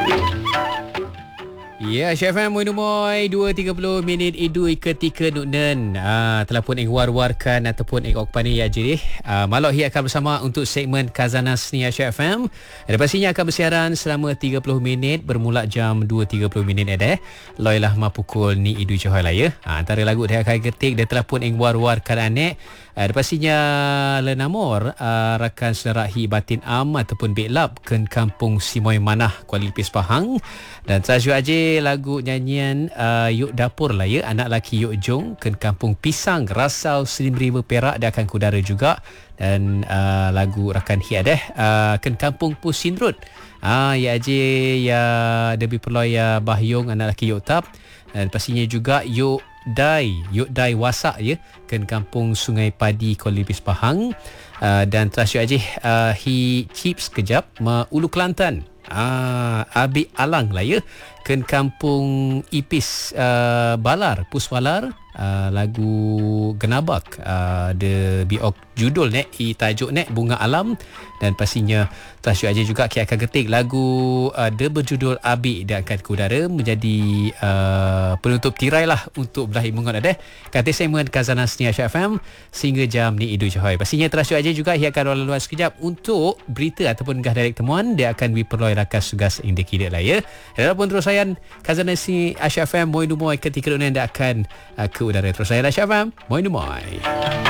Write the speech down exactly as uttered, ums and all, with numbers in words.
Ya, Chef M Moin Umoy dua tiga puluh minit idui ketika nuknen ah, telah pun ing war-warkan ataupun ing okpani ya jadi ah, malok hi akan bersama untuk segmen Khazanah Seni Chef M. Dan pastinya akan bersiaran selama tiga puluh minit bermula jam dua tiga puluh minit ada. Loilah ma pukul ni idui Johor lah ya. Ah, antara lagu dia akan ketik dia telah pun ing war-warkan anek. Uh, pastinya lenamor uh, rakan saudara hi batin am ataupun beklap ken kampung Simoy Manah Kuala Lipis Pahang. Dan tajuk aje lagu nyanyian uh, Yuk Dapur lah ya, anak laki Yuk Jong ken kampung Pisang Rasau Selim River Perak dia akan kudara juga. Dan uh, lagu rakan hi ada uh, ken kampung Pusindrut ah ya aje ya debi perlo ya Bahyong anak laki Yuk Tap. Dan pastinya juga Yuk Dai, Yuk Dai Wasak ya, ken kampung Sungai Padi Kuala Lipis Pahang. Uh, dan tasyuk aje uh, hi chips kejap ma Ulu Kelantan. Ah, Abi Alang lah ya, ken kampung Ipis uh, Balar, Puswalar. Uh, lagu Genabak uh, de biok judul nek i tajuk nek Bunga Alam. Dan pastinya tasyuk aja juga kita akan ketik lagu uh, de berjudul Abi dan akan kudara menjadi uh, penutup tirai lah untuk belahi mungut ada kata segmen Khazanah Seni F M sehingga jam ni Idul Johor. Pastinya tasyuk aja juga ia akan lalu luas sekejap untuk berita ataupun gah direct temuan dia akan diperloi rakas tugas yang dikira lah ya. Dan pun terus sayang Khazanah Seni F M Moin Umoy ketika dia akan uh, ke udara. Terus saya Syafam Moin Umoy.